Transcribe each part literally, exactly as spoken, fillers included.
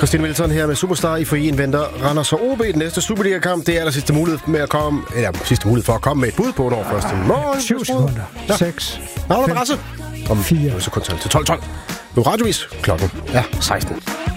Christine Wilson her med Superstar. I forien venter Randers og O B. Den næste Superliga-kamp, det er der sidste mulighed med at komme, eller sidste mulighed for at komme med et bud på et år først i morgen. syv sekunder. Ja. seks. Navn og adresse. Om fire. Så kun til tolv tolv. Nu radiovis. Klokken er seksten.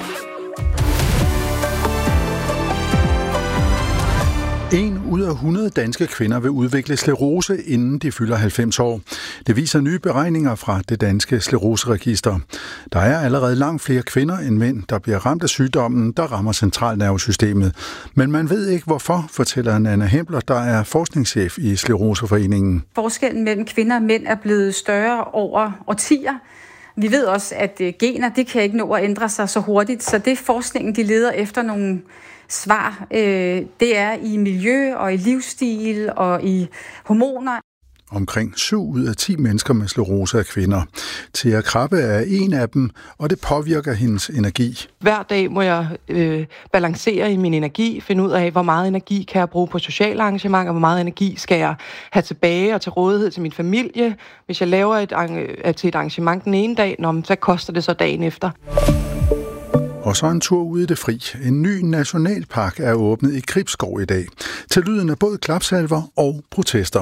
En ud af hundrede danske kvinder vil udvikle sklerose, inden de fylder halvfems år. Det viser nye beregninger fra det danske skleroseregister. Der er allerede langt flere kvinder end mænd, der bliver ramt af sygdommen, der rammer centralnervesystemet. Men man ved ikke hvorfor, fortæller Nanna Hempler, der er forskningschef i Skleroseforeningen. Forskellen mellem kvinder og mænd er blevet større over årtier. Vi ved også, at gener det kan ikke nå at ændre sig så hurtigt, så det forskningen de leder efter nogle svar, øh, det er i miljø og i livsstil og i hormoner. Omkring syv ud af ti mennesker med sklerose er kvinder. Thea Krabbe er en af dem, og det påvirker hendes energi. Hver dag må jeg øh, balancere i min energi, finde ud af, hvor meget energi kan jeg bruge på sociale arrangementer, hvor meget energi skal jeg have tilbage og til rådighed til min familie. Hvis jeg laver et, øh, til et arrangement den ene dag, nå, så koster det så dagen efter. Og så en tur ude i det fri. En ny nationalpark er åbnet i Gribskov i dag. Til lyden af både klapsalver og protester.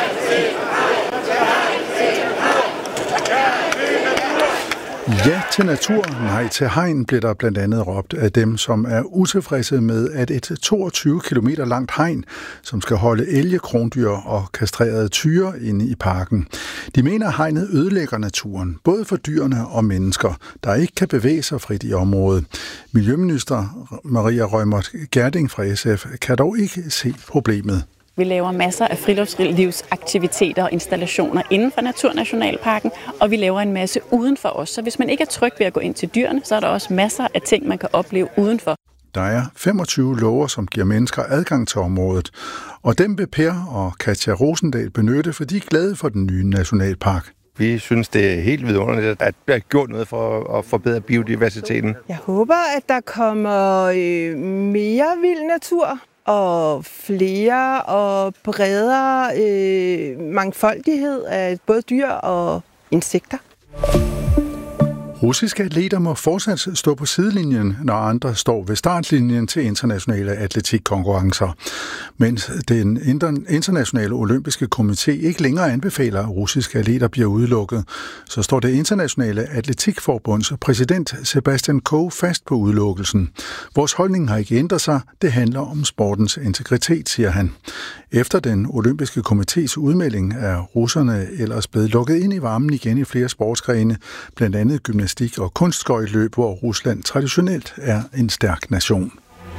Ja til natur, nej til hegn, blev der blandt andet råbt af dem, som er utilfredse med, at et toogtyve kilometer langt hegn, som skal holde elge, krondyr og kastrerede tyre inde i parken. De mener, at hegnet ødelægger naturen, både for dyrene og mennesker, der ikke kan bevæge sig frit i området. Miljøminister Maria Reumert Gjerding fra S F kan dog ikke se problemet. Vi laver masser af friluftslivsaktiviteter og installationer inden for Naturnationalparken, og vi laver en masse udenfor os. Så hvis man ikke er tryg ved at gå ind til dyrene, så er der også masser af ting, man kan opleve udenfor. Der er femogtyve lover, som giver mennesker adgang til området, og dem vil Per og Katja Rosendal benytte, for de er glade for den nye nationalpark. Vi synes, det er helt vidunderligt, at der er gjort noget for at forbedre biodiversiteten. Jeg håber, at der kommer øh, mere vild natur og flere og bredere øh, mangfoldighed af både dyr og insekter. Russiske atleter må fortsat stå på sidelinjen, når andre står ved startlinjen til internationale atletikkonkurrencer. Mens den internationale olympiske komité ikke længere anbefaler, at russiske atleter bliver udelukket, så står det internationale atletikforbunds præsident Sebastian Coe fast på udelukkelsen. Vores holdning har ikke ændret sig. Det handler om sportens integritet, siger han. Efter den olympiske komités udmelding er russerne ellers blevet lukket ind i varmen igen i flere sportsgrene, blandt andet gymnastik og kunstskøjteløb, hvor Rusland traditionelt er en stærk nation.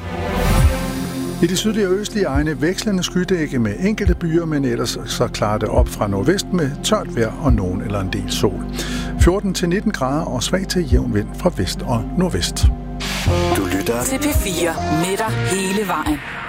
I de sydlige og østlige egne vekslende skydække med enkelte byer, men ellers så klarer det op fra nordvest med tørt vejr og nogen eller en del sol. fjorten til nitten grader og svag til jævn vind fra vest og nordvest. Du lytter til P fire med dig hele vejen.